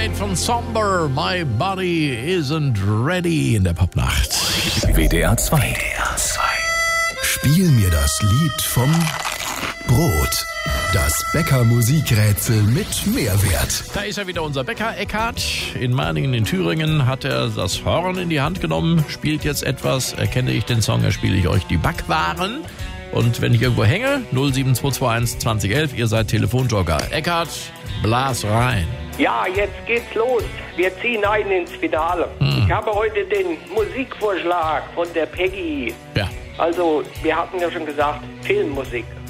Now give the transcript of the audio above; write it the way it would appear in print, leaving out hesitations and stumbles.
Update von Somber. My body isn't ready in der Popnacht. WDR 2. Spiel mir das Lied vom Brot. Das Bäcker-Musikrätsel mit Mehrwert. Da ist ja wieder unser Bäcker Eckhard. In Meiningen in Thüringen hat er das Horn in die Hand genommen, spielt jetzt etwas. Erkenne ich den Song, erspiele ich euch die Backwaren. Und wenn ich irgendwo hänge, 07221 2011, ihr seid Telefonjoker. Eckhard, blas rein. Ja, jetzt geht's los. Wir ziehen ein ins Finale. Ich habe heute den Musikvorschlag von der Peggy. Ja. Also, wir hatten ja schon gesagt, Filmmusik.